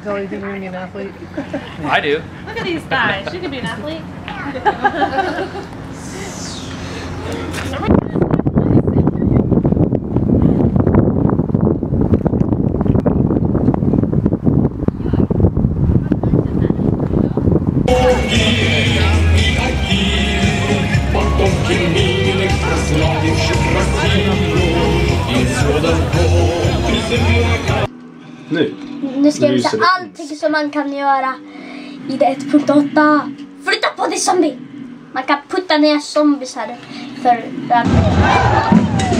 Joel, you think you're going to be an athlete? I do. Look at these thighs. You could be an athlete. Nu ska jag visa allting som man kan göra i det 1.8. Flytta på dig zombie! Man kan putta ner zombies här för att...